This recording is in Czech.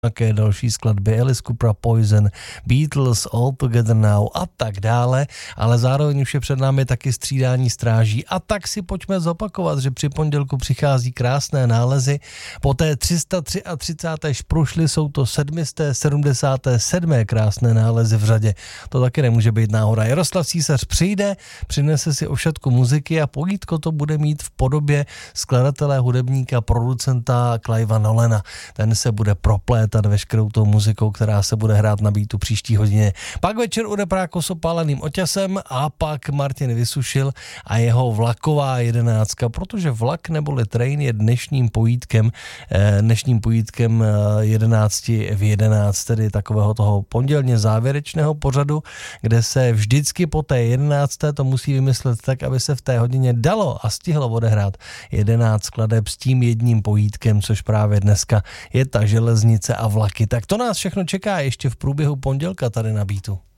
nějaké další skladby, Alice Cooper, Poison, Beatles, All Together Now a tak dále, ale zároveň už je před námi taky střídání stráží a tak si pojďme zopakovat, že při pondělku přichází krásné nálezy, po té 333. šprušli jsou to 777. krásné nálezy v řadě, to taky nemůže být náhoda. Jaroslav Císař přijde, přinese si ošatku muziky a pojítko to bude mít v podobě skladatele, hudebníka, producenta Clivea Nolana. Ten se bude proplétat veškerou tou muzikou, která se bude hrát na beatu příští hodině. Pak večer u Repráko s opáleným oťasem a pak Martin Vysušil a jeho vlaková 11, protože vlak neboli train je dnešním pojítkem 11 v 11, tedy takového toho pondělně závěrečného pořadu, kde se vždycky po té 11. to musí vymyslet tak, aby se v té hodině dalo a stihlo odehrát 11 skladeb s tím jedním pojítkem, což právě dneska je ta železnice a vlaky. Tak to nás všechno čeká ještě v průběhu pondělka tady na Beatu.